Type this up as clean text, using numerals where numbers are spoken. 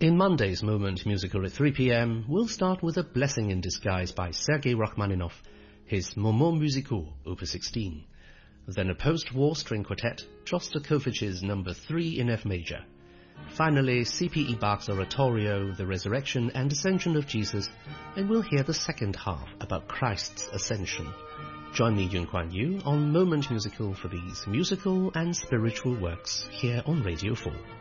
In Monday's Moment Musical at 3 p.m, we'll start with A Blessing in Disguise by Sergei Rachmaninoff, his Moments Musicaux, Opus 16. Then a post-war string quartet, Shostakovich's No. 3 in F major. Finally, C.P.E. Bach's oratorio, The Resurrection and Ascension of Jesus, and we'll hear the second half about Christ's Ascension. Join me, Yun Kuan Yu, on Moment Musical for these musical and spiritual works here on Radio 4.